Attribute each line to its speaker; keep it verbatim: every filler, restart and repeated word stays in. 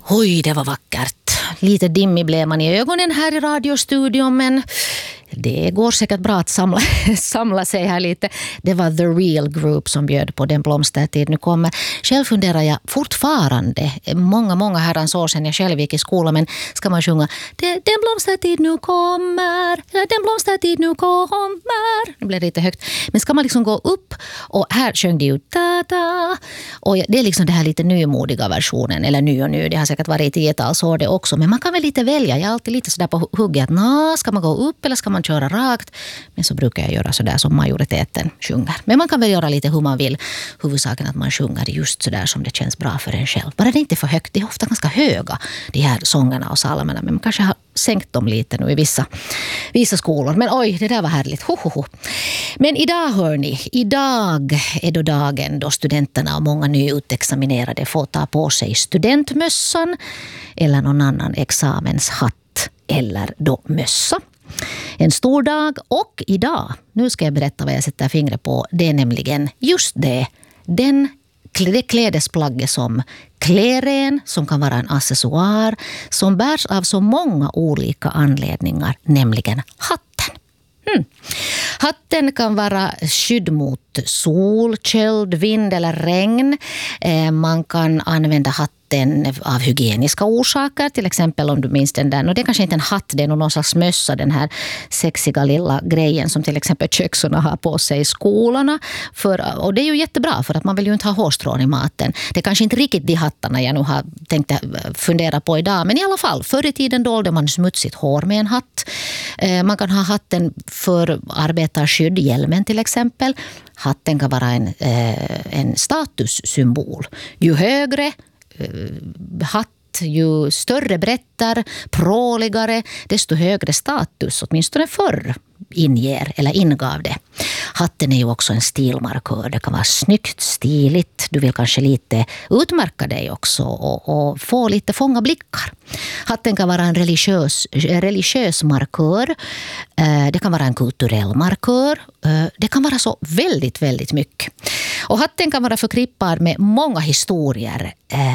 Speaker 1: Oj, det var vackert. Lite dimmig blev man i ögonen här i radiostudion, men det går säkert bra att samla, samla sig här lite. Det var The Real Group som bjöd på Den blomstertid nu kommer. Själv funderar jag fortfarande, många, många herrans år sedan jag själv gick i skolan, men ska man sjunga Den blomstertid nu kommer, Den blomstertid nu kommer. Det blev lite högt. Men ska man liksom gå upp, och här sjöng det ju ta-ta. Och det är liksom det här lite nymodiga versionen, eller ny och ny, det har säkert varit i tiotals år det också. Men man kan väl lite välja, jag är alltid lite sådär på hugget att na, ska man gå upp eller ska man köra rakt? Men så brukar jag göra sådär som majoriteten sjunger. Men man kan väl göra lite hur man vill. Huvudsaken att man sjunger just sådär som det känns bra för en själv. Bara det inte är för högt. Det är ofta ganska höga, de här sångerna och psalmerna. Men man kanske har sänkt dem lite nu i vissa, vissa skolor. Men oj, det där var härligt. Ho, ho, ho. Men idag hör ni, idag är då dagen då studenterna och många nyutexaminerade får ta på sig studentmössan eller någon annan examenshatt eller då mössa. En stor dag, och idag, nu ska jag berätta vad jag sätter fingret på, det är nämligen just det, den, det klädesplagget som klär en, som kan vara en accessoar, som bärs av så många olika anledningar, nämligen hatten. Hmm. Hatten kan vara skydd mot sol, köld, vind eller regn. Eh, man kan använda hatten av hygieniska orsaker, till exempel om du minns den där. Och det är kanske inte en hatt, det är någon slags mössa, den här sexiga lilla grejen som till exempel köksarna har på sig i skolorna. För, och det är ju jättebra, för att man vill ju inte ha hårstrån i maten. Det är kanske inte riktigt de hattarna jag nu har tänkt fundera på idag, men i alla fall, förr i tiden dolde man smutsigt hår med en hatt. Eh, man kan ha hatten för arbetarskydd, hjälmen till exempel. Hatten kan vara en, eh, en statussymbol. Ju högre hatt, ju större brättar, pråligare, desto högre status, åtminstone förr inger eller ingav det. Hatten är ju också en stilmarkör. Det kan vara snyggt, stiligt. Du vill kanske lite utmärka dig också och, och få lite fånga blickar. Hatten kan vara en religiös, religiös markör. Det kan vara en kulturell markör. Det kan vara så väldigt, väldigt mycket. Och hatten kan vara förknippad med många historier.